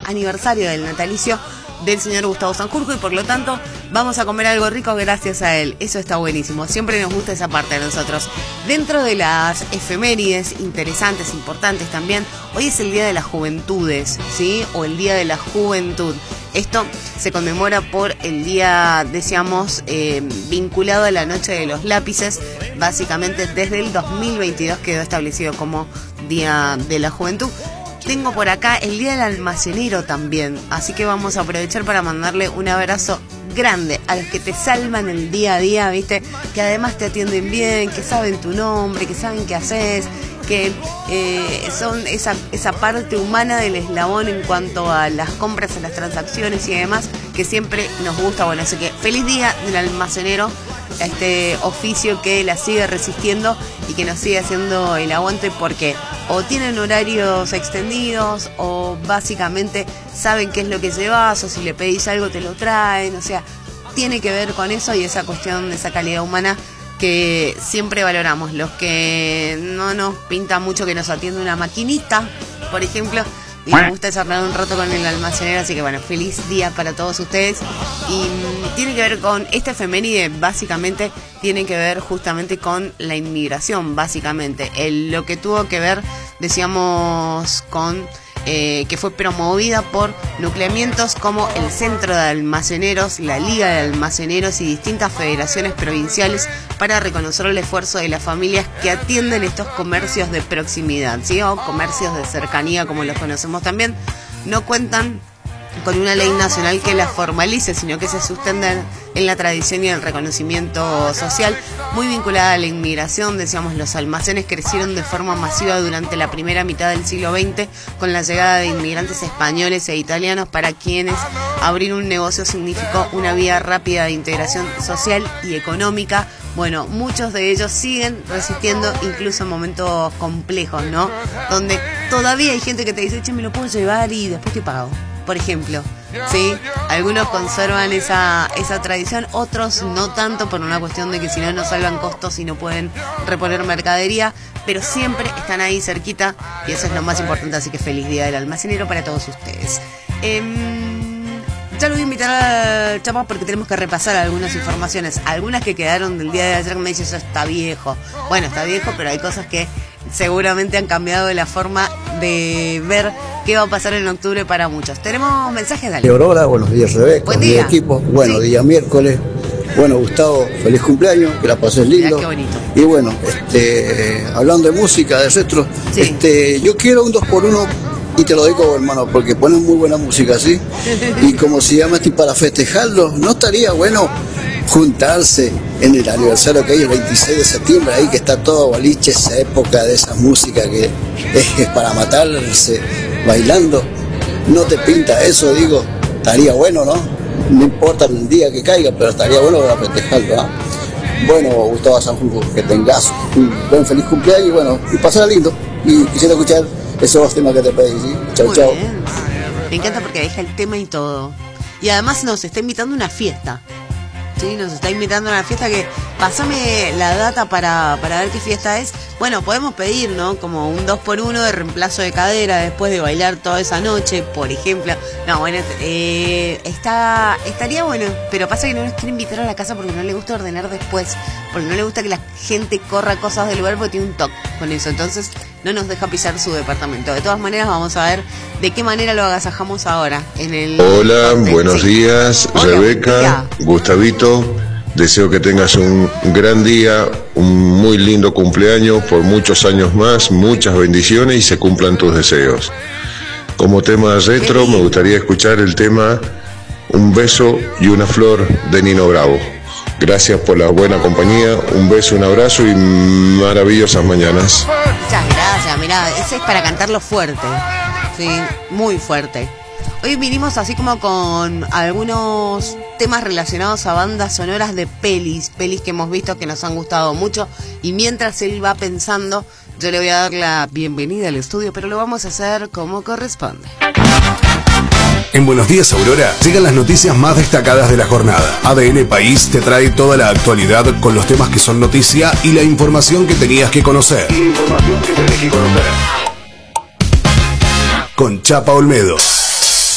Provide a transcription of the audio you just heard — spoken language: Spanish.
aniversario del natalicio del señor Gustavo Sanjurjo, y por lo tanto vamos a comer algo rico gracias a él. Eso está buenísimo, siempre nos gusta esa parte de nosotros. Dentro de las efemérides interesantes, importantes también, hoy es el Día de las Juventudes, ¿sí? O el Día de la Juventud. Esto se conmemora por el día, decíamos, vinculado a la Noche de los Lápices. Básicamente desde el 2022 quedó establecido como Día de la Juventud. Tengo por acá el Día del Almacenero también, así que vamos a aprovechar para mandarle un abrazo grande a los que te salvan el día a día, ¿viste? Que además te atienden bien, que saben tu nombre, que saben qué haces, que son esa parte humana del eslabón en cuanto a las compras, a las transacciones y demás, que siempre nos gusta. Bueno, así que feliz Día del Almacenero, a este oficio que la sigue resistiendo y que nos sigue haciendo el aguante, porque o tienen horarios extendidos o básicamente saben qué es lo que llevas, o si le pedís algo te lo traen. O sea, tiene que ver con eso y esa cuestión de esa calidad humana que siempre valoramos. Los que no nos pinta mucho que nos atienda una maquinista, por ejemplo, y me gusta charlar un rato con el almacenero. Así que bueno, feliz día para todos ustedes. Y tiene que ver con esta efeméride, básicamente tiene que ver justamente con la inmigración, básicamente lo que tuvo que ver, decíamos, con que fue promovida por nucleamientos como el Centro de Almaceneros, la Liga de Almaceneros y distintas federaciones provinciales para reconocer el esfuerzo de las familias que atienden estos comercios de proximidad, ¿sí? O comercios de cercanía, como los conocemos también. No cuentan con una ley nacional que la formalice, sino que se sustentan en la tradición y el reconocimiento social, muy vinculada a la inmigración. Decíamos, los almacenes crecieron de forma masiva durante la primera mitad del siglo XX con la llegada de inmigrantes españoles e italianos, para quienes abrir un negocio significó una vía rápida de integración social y económica. Bueno, muchos de ellos siguen resistiendo incluso en momentos complejos, ¿no? Donde todavía hay gente que te dice, che, me lo puedo llevar y después te pago, por ejemplo, ¿sí? Algunos conservan esa tradición, otros no tanto, por una cuestión de que si no, no salvan costos y no pueden reponer mercadería, pero siempre están ahí cerquita y eso es lo más importante. Así que feliz Día del Almacenero para todos ustedes. Ya lo voy a invitar al Chapa porque tenemos que repasar algunas informaciones, algunas que quedaron del día de ayer, que me dice, eso está viejo. Bueno, está viejo, pero hay cosas que seguramente han cambiado la forma de ver qué va a pasar en octubre para muchos. Tenemos mensajes, dale. Aurora, buenos días, Rebeca. Buen día. Equipo. Bueno, sí. Día miércoles. Bueno, Gustavo, feliz cumpleaños, que la pases lindo. Mirá, qué bonito. Y bueno, hablando de música, de retro, sí. Yo quiero un 2x1 y te lo digo, hermano, porque ponen muy buena música, ¿sí? Y como se llama, para festejarlo, ¿no estaría bueno juntarse en el aniversario que hay el 26 de septiembre, ahí que está todo boliche, esa época de esa música que es para matarse bailando? ¿No te pinta eso? Digo, estaría bueno, ¿no? No importa el día que caiga, pero estaría bueno para festejarlo, ¿no? Bueno, Gustavo Sanjurjo, que tengas un buen feliz cumpleaños y bueno, y pasará lindo. Y quisiera escuchar esos dos temas que te pedí, ¿sí? Chau, chau. Me encanta porque deja el tema y todo. Y además nos está invitando a una fiesta. Sí, nos está invitando a una fiesta que pásame la data para ver qué fiesta es. Bueno, podemos pedir, ¿no? Como un 2x1 de reemplazo de cadera después de bailar toda esa noche, por ejemplo. No, bueno, estaría bueno, pero pasa que no nos quiere invitar a la casa porque no le gusta ordenar después, porque no le gusta que la gente corra cosas del lugar porque tiene un toque con eso. Entonces no nos deja pisar su departamento. De todas maneras, vamos a ver de qué manera lo agasajamos ahora en el... Hola, buenos días, hola, Rebeca, Gustavito. Deseo que tengas un gran día, un muy lindo cumpleaños, por muchos años más, muchas bendiciones y se cumplan tus deseos. Como tema retro, me gustaría escuchar el tema Un beso y una flor de Nino Bravo. Gracias por la buena compañía, un beso, un abrazo y maravillosas mañanas. Muchas gracias, mirá, ese es para cantarlo fuerte, sí, muy fuerte. Hoy vinimos así como con algunos temas relacionados a bandas sonoras de pelis que hemos visto que nos han gustado mucho, y mientras él va pensando, yo le voy a dar la bienvenida al estudio, pero lo vamos a hacer como corresponde. En Buenos Días, Aurora, llegan las noticias más destacadas de la jornada. ADN País te trae toda la actualidad con los temas que son noticia y la información que tenías que conocer. Con Chapa Olmedo.